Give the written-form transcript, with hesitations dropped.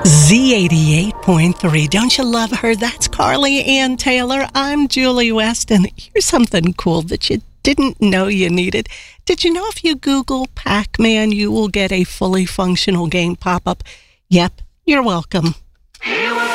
Z88.3. Don't you love her? That's Carly Ann Taylor. I'm Julie West, and here's something cool that you didn't know you needed. Did you know if you Google Pac-Man, you will get a fully functional game pop-up? Yep, you're welcome.